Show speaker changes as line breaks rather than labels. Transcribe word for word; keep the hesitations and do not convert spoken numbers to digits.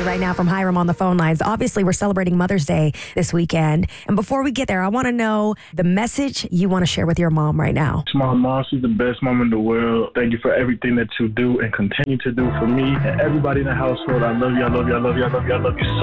right now from Hiram on the phone lines. Obviously, we're celebrating Mother's Day this weekend. And before we get there, I want to know the message you want to share with your mom right now.
To my mom, she's the best mom in the world. Thank you for everything that you do and continue to do for me and everybody in the household. I love you, I love you, I love you, I love you, I love you so